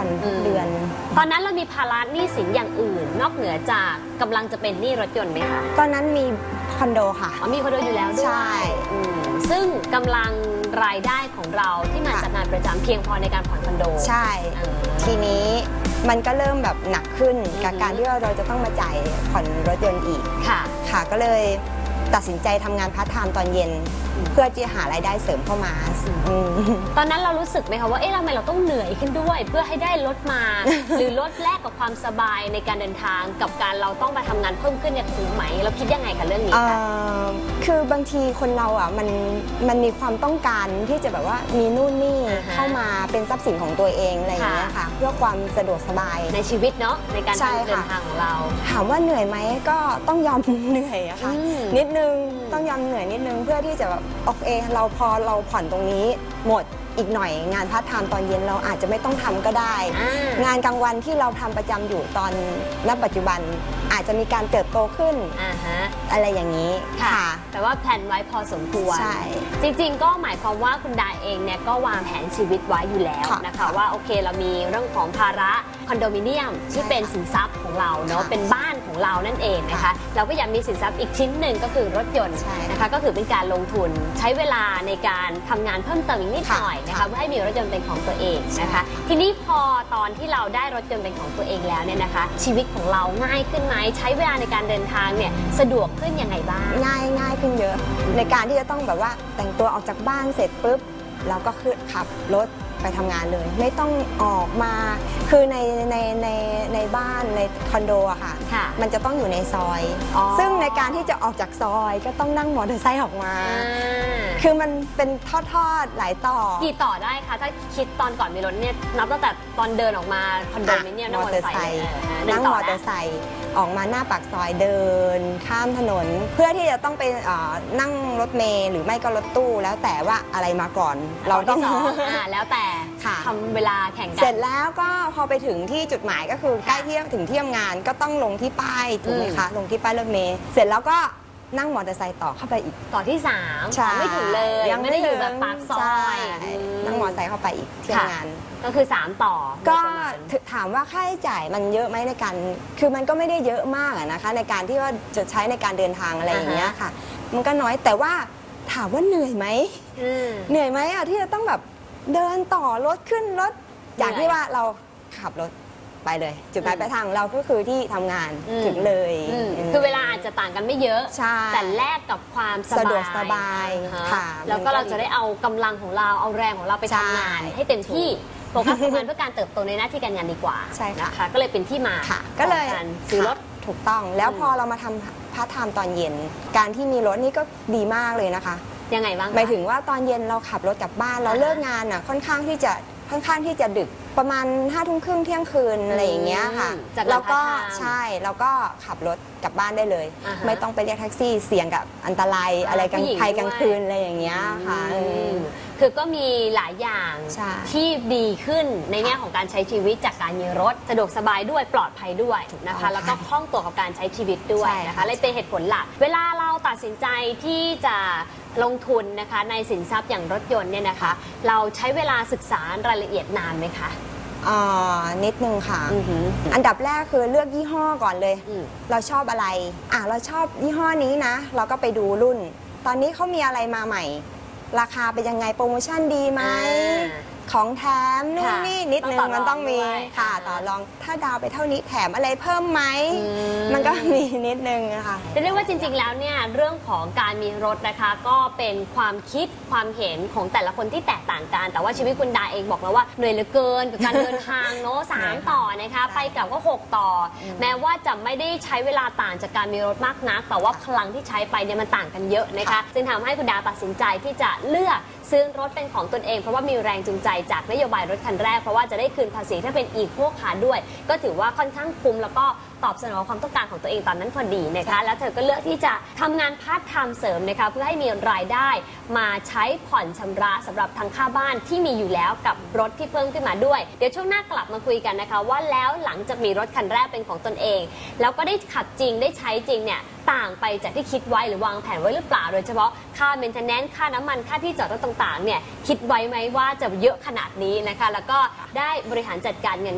อนทุกเดือนตอนนั้นเรามีภาระหนี้สินอย่างอื่น นอกเหนือจากกำลังจะเป็นหนี้รถยนต์ไหมคะตอนนั้นมีคอนโดค่ะมีคอนโดอยู่แล้วด้วยใช่ซึ่งกำลังรายได้ของเราที่มาจากงานประจำเพียงพอในการผ่อนคอนโดใช่ทีนี้มันก็เริ่มแบบหนักขึ้นกับการที่เราจะต้องมาจ่ายผ่อนรถยนต์อีกค่ะก็เลยตัดสินใจทำงานพาร์ทไทม์ตอนเย็นเพื่อจะหารายได้เสริมเข้ามาตอนนั้นเรารู้สึกไหมคะว่าเอ๊ะทำไมเราต้องเหนื่อยขึ้นด้วยเพื่อให้ได้รถมา หรือลดแลกกับความสบายในการเดินทางกับการเราต้องมาทำงานเพิ่มขึ้นเนี่ยคุ้มไหมเราคิดยังไงกับเรื่องนี้คะคือบางทีคนเราอ่ะมันมีความต้องการที่จะแบบว่ามีนู่นนี่เข้ามาเป็นทรัพย์สินของตัวเองอะไรอย่างเงี้ยค่ะเพื่อความสะดวกสบายในชีวิตเนาะในการเดินทางของเราถามว่าเหนื่อยไหมก็ต้องยอมเหนื่อยอะค่ะนิดนึงต้องยอมเหนื่อยนิดนึงเพื่อที่จะแบบโอเคเราผ่อนตรงนี้หมดอีกหน่อยงานพาร์ทไทม์ตอนเย็นเราอาจจะไม่ต้องทำก็ได้งานกลางวันที่เราทำประจำอยู่ตอนณปัจจุบันอาจจะมีการเติบโตขึ้นอะไรอย่างนี้ค่ะแต่ว่าแผนไว้พอสมควรใช่จริงๆก็หมายความว่าคุณดาเองเนี่ยก็วางแผนชีวิตไว้อยู่แล้วนะคะว่าโอเคเรามีเรื่องของภาระคอนโดมิเนียมที่เป็นสินทรัพย์ของเราเนาะเป็นบ้านของเรานั่นเองนะคะเราก็อยากมีสินทรัพย์อีกชิ้นหนึ่งก็คือรถยนต์นะคะก็คือเป็นการลงทุนใช้เวลาในการทำงานเพิ่มเติมอีกนิดหน่อยนะคะเพื่อให้มีรถยนต์เป็นของตัวเองนะคะทีนี้พอตอนที่เราได้รถยนต์เป็นของตัวเองแล้วเนี่ยนะคะชีวิตของเราง่ายขึ้นไหมใช้เวลาในการเดินทางเนี่ยสะดวกขึ้นยังไงบ้างง่ายขึ้นเยอะในการที่จะต้องแบบว่าแต่งตัวออกจากบ้านเสร็จปุ๊บเราก็ขึ้นขับรถไปทำงานเลยไม่ต้องออกมาคือในบ้านในคอนโดอะค่ะมันจะต้องอยู่ในซอยซึ่งในการที่จะออกจากซอยก็ต้องนั่งมอเตอร์ไซค์ออกมาคือมันเป็นทอดหลายต่อกี่ต่อได้คะถ้าคิดตอนก่อนมีรถเนี่ยนับตั้งแต่ตอนเดินออกมาคอนโดมิเนียมนั่งมอเตอร์ไซค์นั่งมอเตอร์ไซค์ออกมาหน้าปากซอยเดินข้ามถนนเพื่อที่จะต้องไปนั่งรถเมล์หรือไม่ก็รถตู้แล้วแต่ว่าอะไรมาก่อนเราต้องแล้วแต่ทำเวลาแข่งกันเสร็จแล้วก็พอไปถึงที่จุดหมายก็คือใกล้ที่ถึงที่ทำงานก็ต้องลงที่ป้ายถูกไหมคะลงที่ป้ายรถเมล์เสร็จแล้วก็นั่งมอเตอร์ไซค์ต่อเข้าไปอีกต่อที่3ไม่ถึงเลยยังไม่ได้อยู่แบบปากซอยนั่งมอเตอร์ไซค์เข้าไปอีกที่ทำงานก็คือ3ต่อก็ถามว่าค่าใช้จ่ายมันเยอะไหมในการคือมันก็ไม่ได้เยอะมากนะคะในการที่ว่าจะใช้ในการเดินทางอะไรอย่างเงี้ยค่ะมันก็น้อยแต่ว่าถามว่าเหนื่อยไหมเหนื่อยไหมอะที่จะต้องแบบเดินต่อรถขึ้นรถอย่างที่ว่าเราขับรถไปเลยจุดหมายปลายทางเราก็คือที่ทำงานถึงเลยคือเวลาอาจจะต่างกันไม่เยอะแต่แลกกับความสะดวกสบายค่ะแล้วก็เราจะได้เอากำลังของเราเอาแรงของเราไปทำงานให้เต็มที่โฟกัสทำงานเพื่อการเติบโตในหน้าที่การงานดีกว่าใช่ค่ะก็เลยเป็นที่มาก็เลยซื้อรถถูกต้องแล้วพอเรามาทำพาร์ทไทม์ตอนเย็นการที่มีรถนี่ก็ดีมากเลยนะคะยังไงบ้างหมายถึงว่าตอนเย็นเราขับรถกลับบ้านเราเลิกงานอ่ะค่อนข้างที่จะดึกประมาณ5:30เที่ยงคืนอะไรอย่างเงี้ยค่ะแล้วก็ใช่แล้วก็ขับรถกลับบ้านได้เลยไม่ต้องไปเรียกแท็กซี่เสี่ยงกับอันตรายอะไรกลางภัยกลางคืนอะไรอย่างเงี้ยค่ะคือก็มีหลายอย่างที่ดีขึ้นในแง่ของการใช้ชีวิตจากการมีรถสะดวกสบายด้วยปลอดภัยด้วยนะคะแล้วก็คล่องตัวกับการใช้ชีวิตด้วยนะคะเลยเป็นเหตุผลหลักเวลาเราตัดสินใจที่จะลงทุนนะคะในสินทรัพย์อย่างรถยนต์เนี่ยนะคะเราใช้เวลาศึกษารายละเอียดนานไหมคะนิดนึงค่ะอันดับแรกคือเลือกยี่ห้อก่อนเลยเราชอบอะไรเราชอบยี่ห้อนี้นะเราก็ไปดูรุ่นตอนนี้เขามีอะไรมาใหม่ราคาเป็นยังไงโปรโมชั่นดีไหมของแถมนู่นนี่นิดนึงมันต้องมีค่ะต่อรองถ้าดาวไปเท่านี้แถมอะไรเพิ่มไหมมันก็มีนิดนึงนะคะเรียกว่าจริงๆแล้วเนี่ยเรื่องของการมีรถนะคะก็เป็นความคิดความเห็นของแต่ละคนที่แตกต่างกันแต่ว่าชีวิตคุณดาเองบอกแล้วว่าเหนื่อยเหลือเกินกับการเดินทางเนาะ3 ต่อนะคะไปกลับก็6 ต่อแม้ว่าจะไม่ได้ใช้เวลาต่างจากการมีรถมากนักแต่ว่าพลังที่ใช้ไปเนี่ยมันต่างกันเยอะนะคะจึงทำให้คุณดาตัดสินใจที่จะเลือกซื้อรถเป็นของตนเองเพราะว่ามีแรงจูงใจจากนโยบายรถคันแรกเพราะว่าจะได้คืนภาษีถ้าเป็นอีกพวกขาด้วยก็ถือว่าค่อนข้างคุ้มแล้วก็ตอบสนองความต้องการของตัวเองตอนนั้นพอดีนะคะแล้วเธอก็เลือกที่จะทำงานพาร์ทไทม์เสริมนะคะเพื่อให้มีรายได้มาใช้ผ่อนชำระสำหรับทางค่าบ้านที่มีอยู่แล้วกับรถที่เพิ่มขึ้นมาด้วยเดี๋ยวช่วงหน้ากลับมาคุยกันนะคะว่าแล้วหลังจากมีรถคันแรกเป็นของตนเองแล้วก็ได้ขับจริงได้ใช้จริงเนี่ยต่างไปจากที่คิดไว้หรือวางแผนไว้หรือเปล่าโดยเฉพาะค่าเมนเทนแนนซ์ค่าน้ำมันค่าที่จอดรถต่างๆเนี่ยคิดไว้ไหมว่าจะเยอะขนาดนี้นะคะแล้วก็ได้บริหารจัดการเงิน